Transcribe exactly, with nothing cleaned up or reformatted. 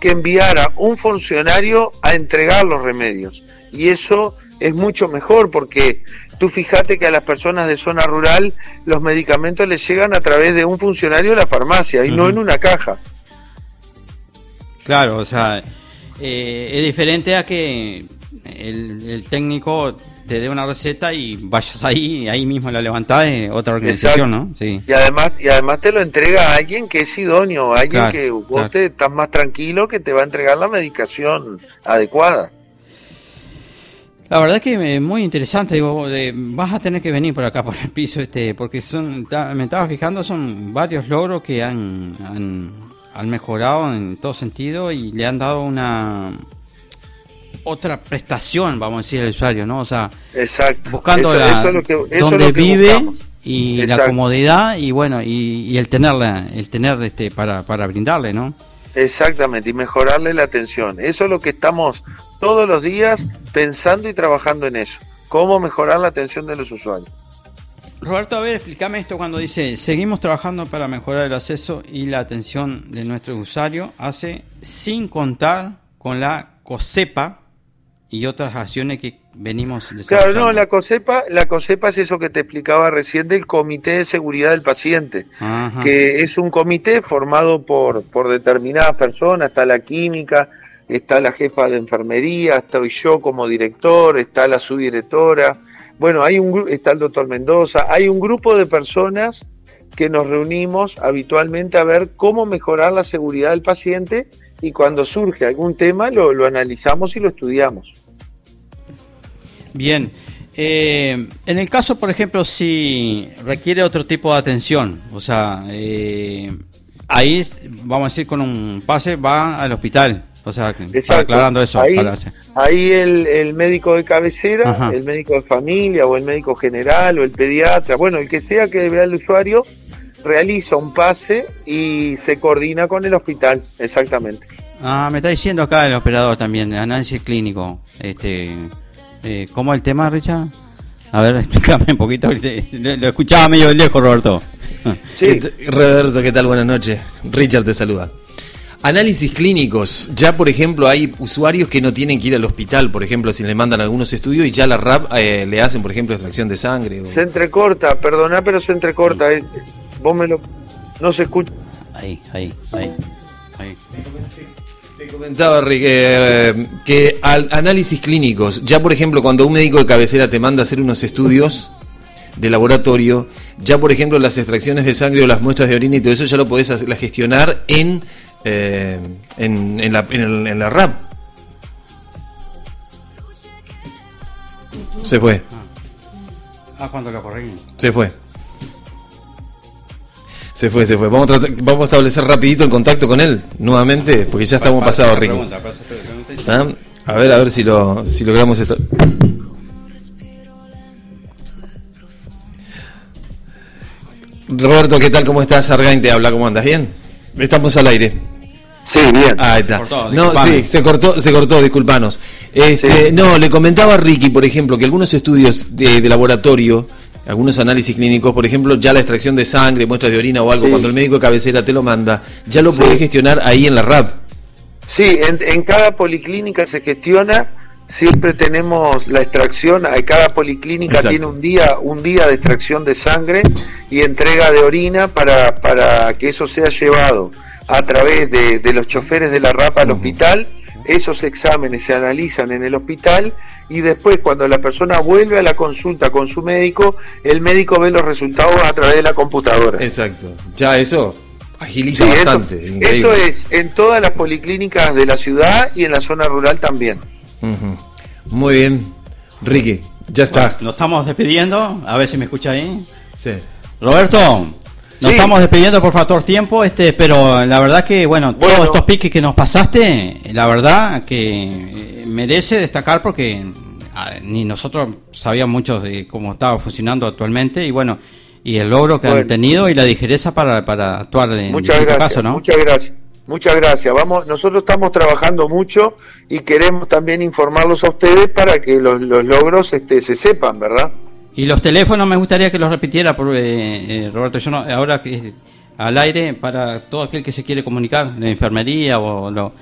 que enviar a un funcionario a entregar los remedios. Y eso es mucho mejor, porque tú fíjate que a las personas de zona rural los medicamentos les llegan a través de un funcionario de la farmacia y uh-huh. no en una caja. Claro, o sea, eh, es diferente a que el, el técnico te dé una receta y vayas ahí, ahí mismo la levantás, es otra organización, exacto. ¿no? Sí. Y además, y además te lo entrega a alguien que es idóneo, alguien claro, que vos claro. te estás más tranquilo, que te va a entregar la medicación adecuada. La verdad que es muy interesante, digo, de, vas a tener que venir por acá, por el piso, este, porque son, ta, me estaba fijando, son varios logros que han, han, han mejorado en todo sentido y le han dado una otra prestación, vamos a decir, al usuario, ¿no? O sea, exacto. buscando eso, la, eso es lo que, eso donde es lo que vive buscamos. Y exacto. la comodidad y bueno, y, y el tenerla, el tener este para, para brindarle, ¿no? Exactamente, y mejorarle la atención. Eso es lo que estamos todos los días pensando y trabajando en eso. Cómo mejorar la atención de los usuarios. Roberto, a ver, explícame esto cuando dice, seguimos trabajando para mejorar el acceso y la atención de nuestros usuarios, hace sin contar con la COSEPA y otras acciones que venimos desarrollando. Claro, no, la COSEPA, la COSEPA es eso que te explicaba recién del Comité de Seguridad del Paciente, ajá. que es un comité formado por, por determinadas personas, está la química, está la jefa de enfermería, estoy yo como director, está la subdirectora, bueno, hay un está el doctor Mendoza, hay un grupo de personas que nos reunimos habitualmente a ver cómo mejorar la seguridad del paciente y cuando surge algún tema lo, lo analizamos y lo estudiamos. Bien, eh, en el caso, por ejemplo, si requiere otro tipo de atención, o sea, eh, ahí, vamos a decir, con un pase va al hospital, o sea, para aclarando eso. Ahí, para ahí el, el médico de cabecera, ajá. el médico de familia o el médico general o el pediatra, bueno, el que sea que vea al usuario, realiza un pase y se coordina con el hospital, exactamente. Ah, me está diciendo acá el operador también, análisis clínico, este... Eh, ¿Cómo el tema, Richard? A ver, explícame un poquito. Lo escuchaba medio de lejos, Roberto. Sí. Roberto, ¿qué tal? Buenas noches. Richard te saluda. Análisis clínicos. Ya, por ejemplo, hay usuarios que no tienen que ir al hospital, por ejemplo, si le mandan algunos estudios y ya la R A P eh, le hacen, por ejemplo, extracción de sangre. O... Se entrecorta, perdona, pero se entrecorta. Eh. Vos me lo... No se escucha. Ahí, ahí, ahí. ahí. Te comentaba, Rick, eh, que al análisis clínicos, ya por ejemplo cuando un médico de cabecera te manda a hacer unos estudios de laboratorio, ya por ejemplo las extracciones de sangre o las muestras de orina y todo eso ya lo podés hacer, la gestionar en, eh, en, en, la, en, el, en la R A P. Se fue. Ah, cuando lo corrí. Se fue. Se fue, se fue. Vamos a, tratar, vamos a establecer rapidito el contacto con él, nuevamente, porque ya estamos pasados, Ricky. ¿Ah? A ver, a ver si lo si logramos esto. Roberto, ¿qué tal? ¿Cómo estás? Argain te habla, ¿cómo andas? ¿Bien? Estamos al aire. Sí, bien. Ahí está. Se cortó, no, sí, se cortó, se cortó, disculpanos. Este, sí. No, le comentaba a Ricky, por ejemplo, que algunos estudios de, de laboratorio, algunos análisis clínicos, por ejemplo, ya la extracción de sangre, muestras de orina o algo, sí. cuando el médico de cabecera te lo manda, ya lo sí. podés gestionar ahí en la R A P. Sí, en, en cada policlínica se gestiona, siempre tenemos la extracción, cada policlínica Exacto. tiene un día un día de extracción de sangre y entrega de orina para, para que eso sea llevado a través de, de los choferes de la R A P al uh-huh. hospital. Esos exámenes se analizan en el hospital y después cuando la persona vuelve a la consulta con su médico, el médico ve los resultados a través de la computadora. Exacto, ya eso agiliza sí, bastante. Eso, eso es en todas las policlínicas de la ciudad y en la zona rural también. Uh-huh. Muy bien, Ricky, ya está. Bueno, nos estamos despidiendo, a ver si me escucha ahí. Sí. Roberto. Nos sí. estamos despidiendo por factor tiempo, este, pero la verdad que, bueno, bueno, todos estos piques que nos pasaste, la verdad que merece destacar porque ni nosotros sabíamos mucho de cómo estaba funcionando actualmente y bueno, y el logro que bueno. han tenido y la ligereza para, para actuar en, muchas en este gracias, caso, ¿no? Muchas gracias, muchas gracias. Vamos, nosotros estamos trabajando mucho y queremos también informarlos a ustedes para que los, los logros este, se sepan, ¿verdad? Y los teléfonos me gustaría que los repitiera, por, eh, eh, Roberto, yo no, ahora que al aire, para todo aquel que se quiere comunicar, la enfermería o lo,